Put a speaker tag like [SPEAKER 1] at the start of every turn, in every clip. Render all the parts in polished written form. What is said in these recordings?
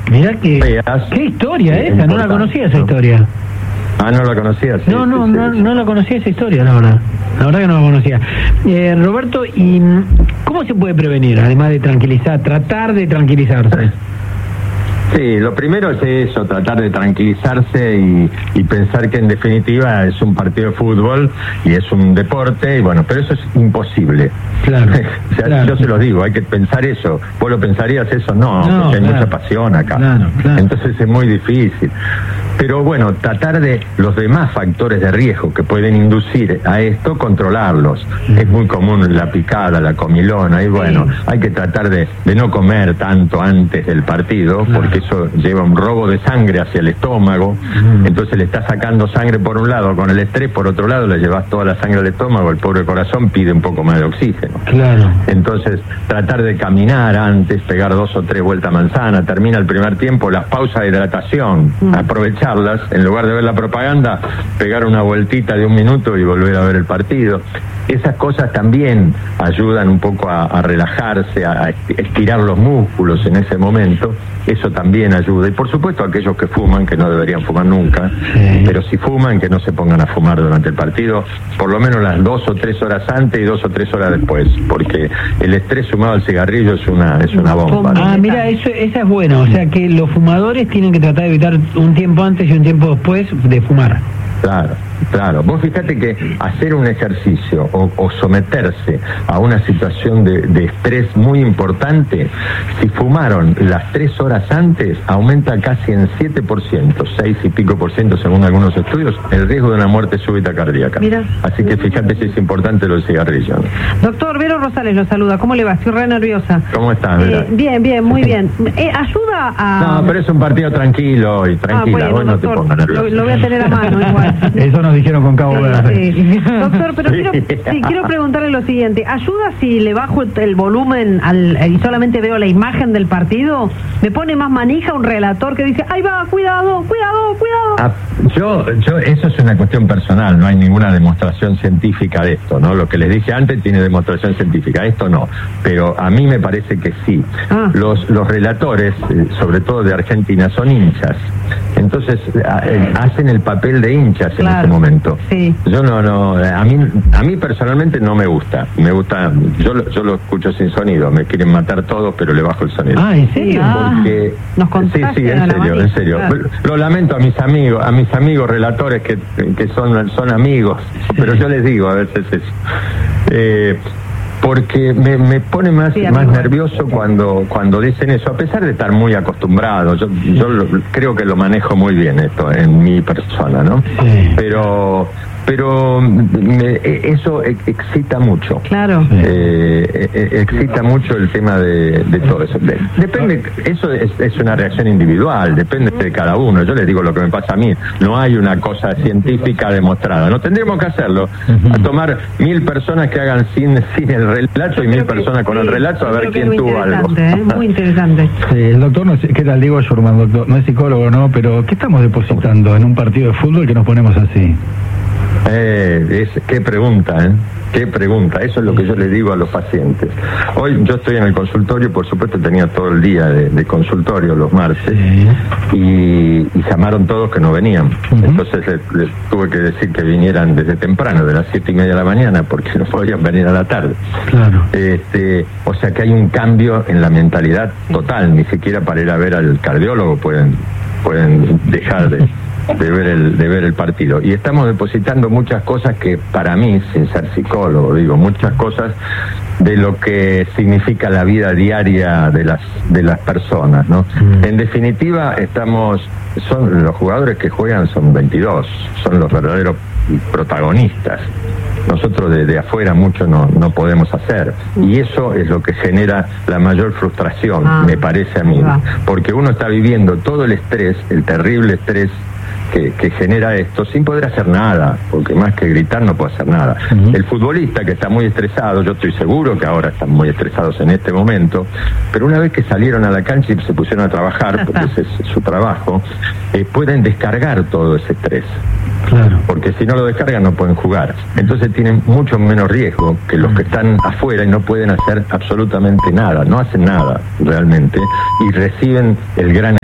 [SPEAKER 1] Mirá qué historia esa, no la conocía esa historia.
[SPEAKER 2] Ah, ¿no la conocía? Sí,
[SPEAKER 1] no la conocía esa historia, la verdad que no la conocía. Roberto, ¿y cómo se puede prevenir, además de tratar de tranquilizarse?
[SPEAKER 2] Sí, lo primero es eso, tratar de tranquilizarse y pensar que en definitiva es un partido de fútbol y es un deporte, y bueno, pero eso es imposible.
[SPEAKER 1] Claro.
[SPEAKER 2] O sea,
[SPEAKER 1] claro.
[SPEAKER 2] Yo se los digo, hay que pensar eso. ¿Vos lo pensarías eso? No, porque hay mucha pasión acá.
[SPEAKER 1] Claro.
[SPEAKER 2] Entonces es muy difícil. Pero bueno, tratar de los demás factores de riesgo que pueden inducir a esto, controlarlos. Es muy común la picada, la comilona, y bueno, hay que tratar de no comer tanto antes del partido, porque eso lleva un robo de sangre hacia el estómago. Entonces le estás sacando sangre por un lado con el estrés, por otro lado le llevas toda la sangre al estómago, el pobre corazón pide un poco más de oxígeno.
[SPEAKER 1] Claro.
[SPEAKER 2] Entonces tratar de caminar antes, pegar 2 o 3 vueltas manzana, termina el primer tiempo, las pausas de hidratación, aprovecharlas, en lugar de ver la propaganda, pegar una vueltita de 1 minuto y volver a ver el partido. Esas cosas también ayudan un poco a relajarse, a estirar los músculos en ese momento. Eso también ayuda. Y por supuesto aquellos que fuman, que no deberían fumar nunca, pero si fuman, que no se pongan a fumar durante el partido, por lo menos las 2 o 3 horas antes y 2 o 3 horas después, porque el estrés sumado al cigarrillo es una bomba, ¿no?
[SPEAKER 1] Ah, mira, esa es buena. O sea que los fumadores tienen que tratar de evitar un tiempo antes y un tiempo después de fumar.
[SPEAKER 2] Claro. Vos fíjate que hacer un ejercicio o someterse a una situación de estrés muy importante, si fumaron las 3 horas antes, aumenta casi en 7%, 6 y pico por ciento según algunos estudios, el riesgo de una muerte súbita cardíaca.
[SPEAKER 3] Mira.
[SPEAKER 2] Así que fíjate si es importante lo del cigarrillo, ¿no?
[SPEAKER 3] Doctor, Vero Rosales lo saluda. ¿Cómo le va? Estoy re nerviosa.
[SPEAKER 2] ¿Cómo está, Vera?
[SPEAKER 3] Bien, muy bien. ¿Ayuda a...?
[SPEAKER 2] No, pero es un partido tranquilo y tranquila.
[SPEAKER 3] Bueno,
[SPEAKER 2] vos no
[SPEAKER 3] doctor,
[SPEAKER 2] te pongas nervioso.
[SPEAKER 3] lo voy a tener a mano igual.
[SPEAKER 1] Eso nos dijeron con Cabo Verde.
[SPEAKER 3] Doctor, pero quiero preguntarle lo siguiente. ¿Ayuda si le bajo el volumen y solamente veo la imagen del partido? ¿Me pone más manija un relator que dice, ahí va, cuidado?
[SPEAKER 2] Yo eso es una cuestión personal, no hay ninguna demostración científica de esto, ¿no? Lo que les dije antes tiene demostración científica, esto no, pero a mí me parece que sí. Los relatores, sobre todo de Argentina, son hinchas, entonces hacen el papel de hinchas en ese momento.
[SPEAKER 3] Sí.
[SPEAKER 2] Yo no, a mí personalmente no me gusta, yo lo escucho sin sonido, me quieren matar todos, pero le bajo el sonido.
[SPEAKER 1] Ah, ¿en serio?
[SPEAKER 2] Porque
[SPEAKER 3] nos contagian
[SPEAKER 2] sí, en serio. Claro. Lo lamento a mis amigos relatores que son amigos, pero yo les digo a veces eso. Porque me pone más nervioso cuando dicen eso, a pesar de estar muy acostumbrado. Yo creo que lo manejo muy bien esto en mi persona, ¿no? Sí. Pero eso excita mucho.
[SPEAKER 3] Claro.
[SPEAKER 2] Excita mucho el tema de todo eso. Depende, eso es una reacción individual, depende de cada uno. Yo les digo lo que me pasa a mí. No hay una cosa científica demostrada. No tendríamos que hacerlo. A tomar 1000 personas que hagan sin el relato y 1000 personas con el relato a ver quién tuvo algo.
[SPEAKER 3] Muy interesante.
[SPEAKER 1] El doctor, ¿qué tal? Diego Schurman, doctor. No es psicólogo, ¿no? Pero ¿qué estamos depositando en un partido de fútbol que nos ponemos así?
[SPEAKER 2] Qué pregunta, ¿eh? Qué pregunta, eso es lo que yo le digo a los pacientes. Hoy yo estoy en el consultorio, por supuesto tenía todo el día de consultorio los martes, y llamaron todos que no venían. Entonces les tuve que decir que vinieran desde temprano, de las 7:30 de la mañana, porque no podían venir a la tarde. Claro. O sea que hay un cambio en la mentalidad total, ni siquiera para ir a ver al cardiólogo pueden dejar de ver el partido. Y estamos depositando muchas cosas que para mí, sin ser psicólogo, digo, muchas cosas de lo que significa la vida diaria de las personas, ¿no? En definitiva, son los jugadores que juegan son 22, son los verdaderos protagonistas. Nosotros desde afuera mucho no podemos hacer, y eso es lo que genera la mayor frustración, me parece a mí, porque uno está viviendo todo el estrés, el terrible estrés que genera esto sin poder hacer nada, porque más que gritar no puede hacer nada. El futbolista que está muy estresado, yo estoy seguro que ahora están muy estresados en este momento, pero una vez que salieron a la cancha y se pusieron a trabajar, porque ese es su trabajo, pueden descargar todo ese estrés. Claro. Porque si no lo descargan no pueden jugar. Entonces tienen mucho menos riesgo que los que están afuera y no pueden hacer absolutamente nada, no hacen nada realmente, y reciben el gran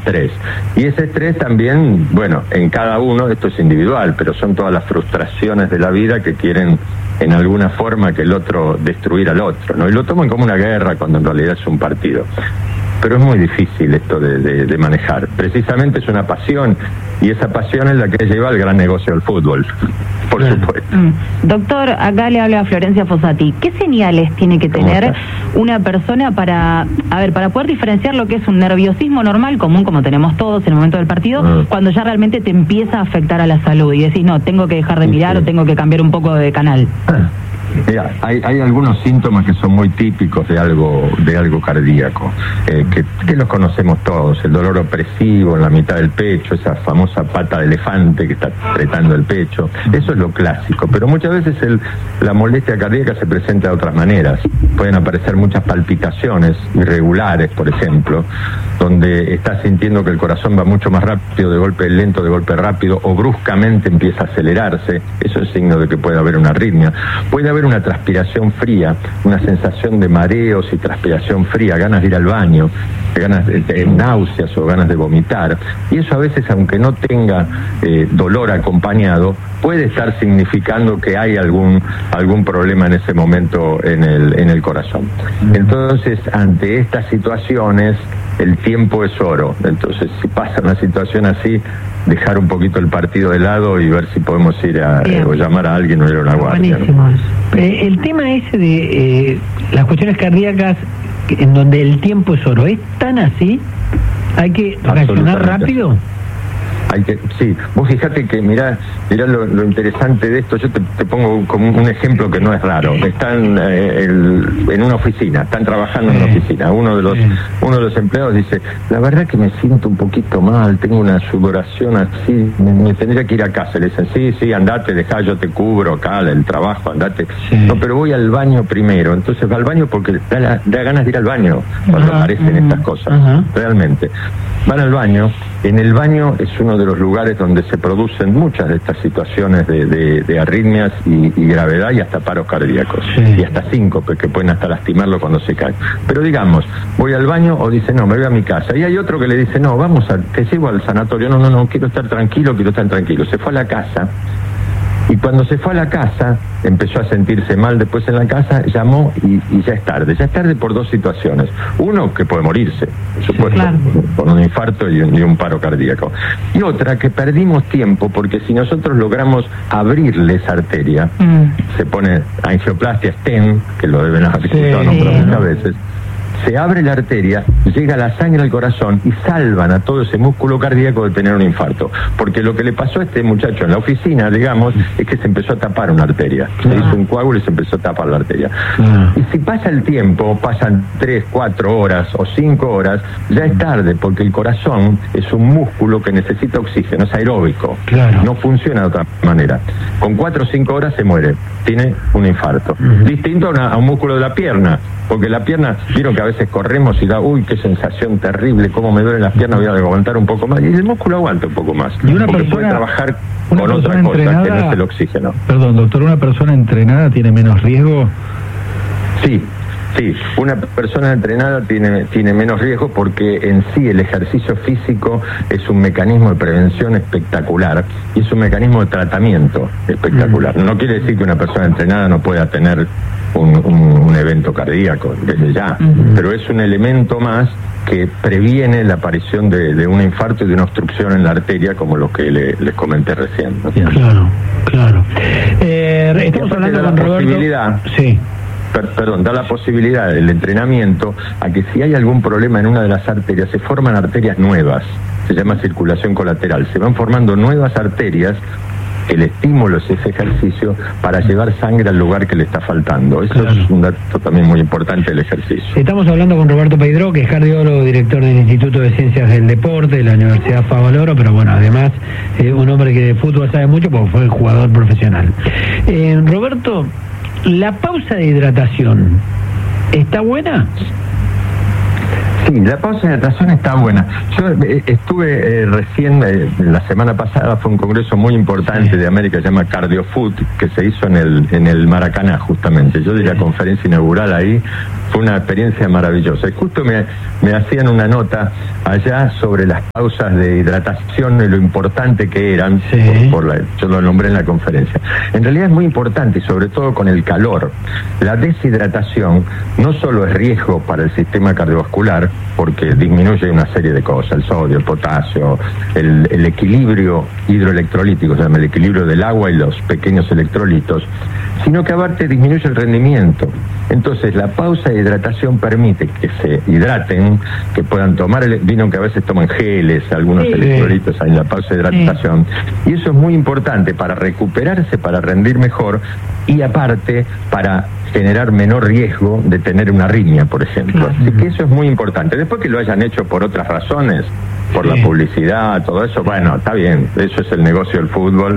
[SPEAKER 2] estrés. Y ese estrés también, bueno, en cada uno, esto es individual, pero son todas las frustraciones de la vida que quieren en alguna forma que el otro destruir al otro, ¿no? Y lo toman como una guerra cuando en realidad es un partido. Pero es muy difícil esto de manejar. Precisamente es una pasión, y esa pasión es la que lleva al gran negocio del fútbol, por supuesto.
[SPEAKER 4] Doctor, acá le habla Florencia Fossati. ¿Qué señales tiene que tener una persona para poder diferenciar lo que es un nerviosismo normal, común, como tenemos todos en el momento del partido, cuando ya realmente te empieza a afectar a la salud y decís, no, tengo que dejar de mirar o tengo que cambiar un poco de canal?
[SPEAKER 2] Mira, hay algunos síntomas que son muy típicos de algo cardíaco, que los conocemos todos: el dolor opresivo en la mitad del pecho, esa famosa pata de elefante que está apretando el pecho. Eso es lo clásico, pero muchas veces la molestia cardíaca se presenta de otras maneras. Pueden aparecer muchas palpitaciones irregulares, por ejemplo, donde estás sintiendo que el corazón va mucho más rápido, de golpe lento, de golpe rápido, o bruscamente empieza a acelerarse. Eso es signo de que puede haber una arritmia. Puede haber una transpiración fría, una sensación de mareos y transpiración fría, ganas de ir al baño, ganas de náuseas o ganas de vomitar. Y eso a veces, aunque no tenga dolor acompañado, puede estar significando que hay algún problema en ese momento en el corazón. Entonces, ante estas situaciones, el tiempo es oro. Entonces, si pasa una situación así, dejar un poquito el partido de lado y ver si podemos ir o llamar a alguien o ir a una guardia,
[SPEAKER 1] buenísimo, ¿no? El tema ese de las cuestiones cardíacas, en donde el tiempo es oro, ¿es tan así? ¿Hay que reaccionar rápido?
[SPEAKER 2] Sí, vos fíjate que mirá lo interesante de esto. Yo te pongo como un ejemplo que no es raro. Están en una oficina, están trabajando en una oficina. Uno de los empleados dice: la verdad que me siento un poquito mal, tengo una sudoración así, me tendría que ir a casa. Le dicen: sí, andate, dejá, yo te cubro acá el trabajo, andate. No, pero voy al baño primero. Entonces va al baño porque da ganas de ir al baño cuando aparecen estas cosas, realmente. Van al baño. En el baño es uno de los lugares donde se producen muchas de estas situaciones de arritmias y gravedad, y hasta paros cardíacos, y hasta síncope, que pueden hasta lastimarlo cuando se cae. Pero digamos, voy al baño, o dice: no, me voy a mi casa. Y hay otro que le dice: no, te llevo al sanatorio. No, quiero estar tranquilo. Se fue a la casa. Y cuando se fue a la casa, empezó a sentirse mal después en la casa, llamó y ya es tarde. Ya es tarde por dos situaciones. Uno, que puede morirse, por supuesto, claro, con un infarto y un paro cardíaco. Y otra, que perdimos tiempo, porque si nosotros logramos abrirle esa arteria, se pone angioplastia, stent, que lo deben haber escuchado muchas veces, se abre la arteria, llega la sangre al corazón y salvan a todo ese músculo cardíaco de tener un infarto. Porque lo que le pasó a este muchacho en la oficina, digamos, es que se empezó a tapar una arteria. Se hizo un coágulo y se empezó a tapar la arteria. Y si pasa el tiempo, pasan 3, 4 horas o 5 horas, ya es tarde, porque el corazón es un músculo que necesita oxígeno, es aeróbico. No funciona de otra manera. Con 4 o 5 horas se muere, tiene un infarto. Distinto a un músculo de la pierna, porque la pierna, vieron que a veces corremos y da, uy, qué sensación terrible, cómo me duelen las piernas, voy a aguantar un poco más, y el músculo aguanta un poco más,
[SPEAKER 5] y una
[SPEAKER 2] porque
[SPEAKER 5] persona,
[SPEAKER 2] puede trabajar con otra cosa que no es el oxígeno.
[SPEAKER 5] Perdón, doctor, ¿una persona entrenada tiene menos riesgo?
[SPEAKER 2] Sí, una persona entrenada tiene menos riesgo, porque en sí el ejercicio físico es un mecanismo de prevención espectacular y es un mecanismo de tratamiento espectacular. No quiere decir que una persona entrenada no pueda tener un evento cardíaco desde ya, pero es un elemento más que previene la aparición de un infarto y de una obstrucción en la arteria, como lo que les comenté recién, ¿no?
[SPEAKER 1] Claro. Estamos hablando con Roberto.
[SPEAKER 2] Da la posibilidad del entrenamiento a que si hay algún problema en una de las arterias, se forman arterias nuevas, se llama circulación colateral, se van formando nuevas arterias. El estímulo es ese ejercicio para llevar sangre al lugar que le está faltando. Eso es un dato también muy importante del ejercicio.
[SPEAKER 1] Estamos hablando con Roberto Peidró, que es cardiólogo, director del Instituto de Ciencias del Deporte de la Universidad Favaloro, pero bueno, además un hombre que de fútbol sabe mucho porque fue jugador profesional. Roberto, ¿la pausa de hidratación está buena?
[SPEAKER 2] Sí, la pausa de hidratación está buena. Yo estuve recién, la semana pasada fue un congreso muy importante de América, se llama CardioFood, que se hizo en el Maracaná justamente. Yo di la conferencia inaugural ahí, fue una experiencia maravillosa. Y justo me hacían una nota allá sobre las pausas de hidratación y lo importante que eran, yo lo nombré en la conferencia. En realidad es muy importante, y sobre todo con el calor. La deshidratación no solo es riesgo para el sistema cardiovascular, porque disminuye una serie de cosas, el sodio, el potasio, el equilibrio hidroelectrolítico, se llama el equilibrio del agua y los pequeños electrolitos, sino que aparte disminuye el rendimiento. Entonces la pausa de hidratación permite que se hidraten, que puedan tomar vino, que a veces toman geles, algunos electrolitos en la pausa de hidratación, y eso es muy importante para recuperarse, para rendir mejor, y aparte para generar menor riesgo de tener una arritmia, por ejemplo. Así que eso es muy importante. Después que lo hayan hecho por otras razones, por la publicidad, todo eso, bueno, está bien, eso es el negocio del fútbol,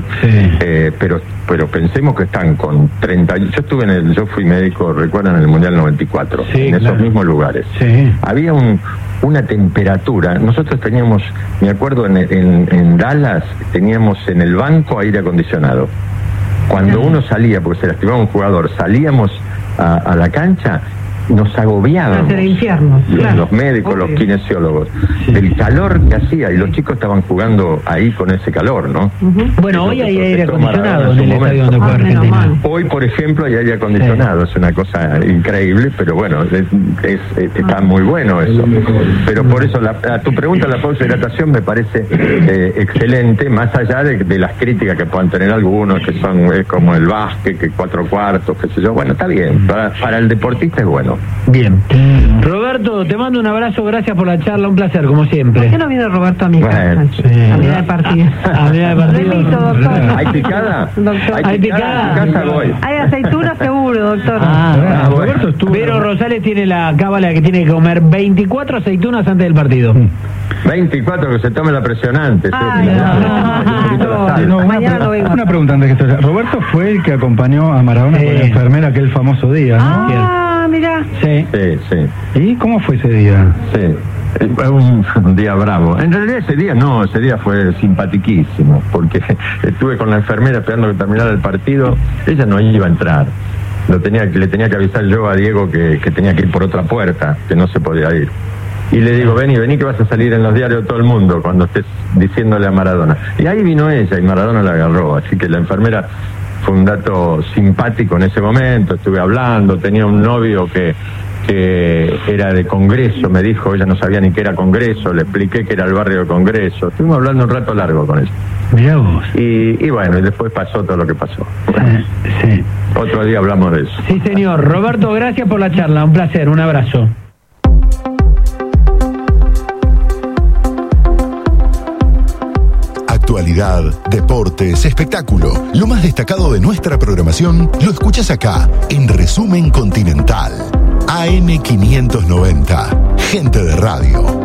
[SPEAKER 2] pero pensemos que están con 30, yo fui médico, recuerdan, en el Mundial 94, en esos mismos lugares. Había una temperatura, nosotros teníamos, me acuerdo, en Dallas, teníamos en el banco aire acondicionado. Cuando uno salía, porque se lastimaba un jugador, salíamos a la cancha, nos agobiábamos.
[SPEAKER 3] Era infierno,
[SPEAKER 2] los médicos, los kinesiólogos, del calor que hacía, y los chicos estaban jugando ahí con ese calor, ¿no?
[SPEAKER 1] Bueno, hoy hay aire acondicionado en el estadio donde juega Argentina.
[SPEAKER 2] Hoy, por ejemplo, hay aire acondicionado, es una cosa increíble, pero bueno, está muy bueno eso. Pero por eso, a tu pregunta, la pausa de hidratación me parece excelente, más allá de las críticas que puedan tener algunos, que son como el básquet, que 4 cuartos, qué sé yo. Bueno, está bien, para el deportista es bueno.
[SPEAKER 1] Bien. Roberto, te mando un abrazo, gracias por la charla, un placer, como siempre.
[SPEAKER 3] ¿Por qué no vino Roberto a mi casa? A mirar el partido.
[SPEAKER 1] A mirar el partido.
[SPEAKER 3] Permiso, doctor.
[SPEAKER 2] ¿Hay picada?
[SPEAKER 3] Doctor.
[SPEAKER 1] ¿Hay picada?
[SPEAKER 2] A casa voy.
[SPEAKER 3] Hay aceituna seguro, doctor.
[SPEAKER 1] Roberto estuvo. Vero Rosales tiene la cábala que tiene que comer 24 aceitunas antes del partido.
[SPEAKER 2] 24, que se tome la presión antes.
[SPEAKER 5] Una pregunta antes que esto. Roberto fue el que acompañó a Maradona con la enfermera aquel famoso día, ¿no?
[SPEAKER 3] Mirá.
[SPEAKER 2] Sí.
[SPEAKER 5] ¿Y cómo fue ese día?
[SPEAKER 2] Sí. Fue un día bravo. En realidad ese día fue simpatiquísimo, porque estuve con la enfermera esperando que terminara el partido. Ella no iba a entrar. Le tenía que avisar yo a Diego que tenía que ir por otra puerta, que no se podía ir. Y le digo, vení que vas a salir en los diarios de todo el mundo cuando estés diciéndole a Maradona. Y ahí vino ella y Maradona la agarró, así que la enfermera fue un dato simpático en ese momento. Estuve hablando, tenía un novio que era de Congreso, me dijo, ella no sabía ni qué era Congreso, le expliqué que era el barrio de Congreso. Estuvimos hablando un rato largo con ella.
[SPEAKER 1] Mirá vos.
[SPEAKER 2] Y bueno, y después pasó todo lo que pasó. Otro día hablamos de eso.
[SPEAKER 1] Sí, señor. Roberto, gracias por la charla, un placer, un abrazo.
[SPEAKER 6] Actualidad, deportes, espectáculo. Lo más destacado de nuestra programación lo escuchás acá, en Resumen Continental. AM590. Gente de radio.